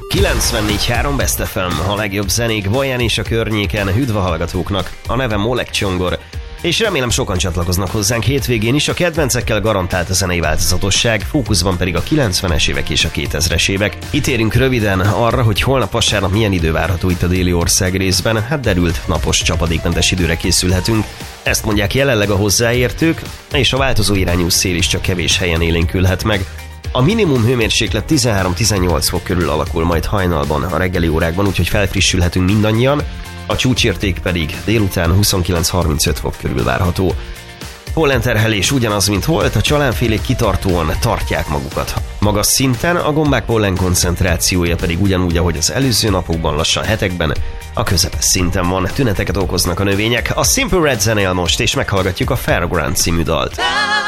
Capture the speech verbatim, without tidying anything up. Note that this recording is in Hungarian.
kilencvennégy három Best ef em, a legjobb zenék Baján és a környéken. Üdv a hallgatóknak, a nevem Oleg Csongor, és remélem sokan csatlakoznak hozzánk hétvégén is. A kedvencekkel garantált a zenei változatosság, fókuszban pedig a kilencvenes évek és a kétezres évek. Itt érünk röviden arra, hogy holnap vasárnap milyen idő várható itt a déli ország részben. Hát derült, napos, csapadékmentes időre készülhetünk. Ezt mondják jelenleg a hozzáértők, és a változó irányú szél is csak kevés helyen élénkülhet meg. A minimum hőmérséklet tizenhárom-tizennyolc fok körül alakul majd hajnalban, a reggeli órákban, úgyhogy felfrissülhetünk mindannyian, a csúcsérték pedig délután huszonkilenc-harmincöt fok körül várható. Pollenterhelés ugyanaz, mint volt, a csalánfélék kitartóan tartják magukat. Magas szinten, a gombák pollen koncentrációja pedig ugyanúgy, ahogy az előző napokban, lassan hetekben, a közepes szinten van. Tüneteket okoznak a növények. A Simple Red zenél most, és meghallgatjuk a Fairground című dalt.